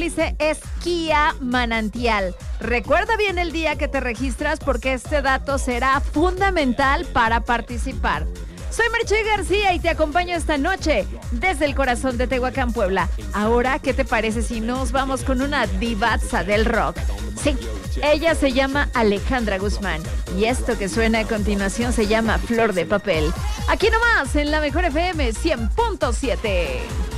hélice es Kia Manantial. Recuerda bien el día que te registras porque este dato será fundamental para participar. Soy Marché García y te acompaño esta noche desde el corazón de Tehuacán, Puebla. Ahora, ¿qué te parece si nos vamos con una divaza del rock? Sí, ella se llama Alejandra Guzmán y esto que suena a continuación se llama Flor de Papel. Aquí nomás en la Mejor FM 100.7.